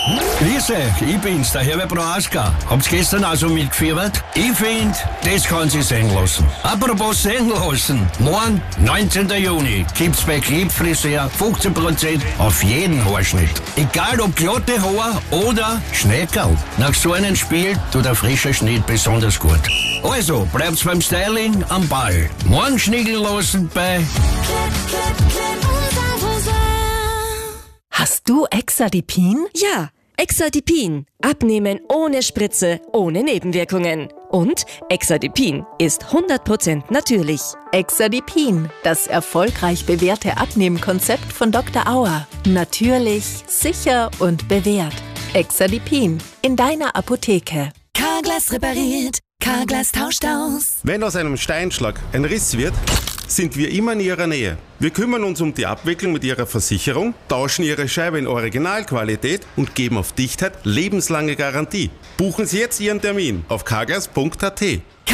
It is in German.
Grüße, ich bin's, der Herbert Prohaska. Hab's gestern also mitgeführt? Ich find, das kann sich sehen lassen. Apropos sehen lassen. Morgen, 19. Juni, gibt's bei Clipfriseur 15% auf jeden Haarschnitt. Egal ob glatte Haare oder Schneckerl. Nach so einem Spiel tut der frische Schnitt besonders gut. Also, bleibt's beim Styling am Ball. Morgen schnickeln lassen bei Hast du Exadipin? Ja, Exadipin. Abnehmen ohne Spritze, ohne Nebenwirkungen. Und Exadipin ist 100% natürlich. Exadipin, das erfolgreich bewährte Abnehmkonzept von Dr. Auer. Natürlich, sicher und bewährt. Exadipin in deiner Apotheke. Carglass repariert, Carglass tauscht aus. Wenn aus einem Steinschlag ein Riss wird, sind wir immer in Ihrer Nähe. Wir kümmern uns um die Abwicklung mit Ihrer Versicherung, tauschen Ihre Scheibe in Originalqualität und geben auf Dichtheit lebenslange Garantie. Buchen Sie jetzt Ihren Termin auf carglass.at.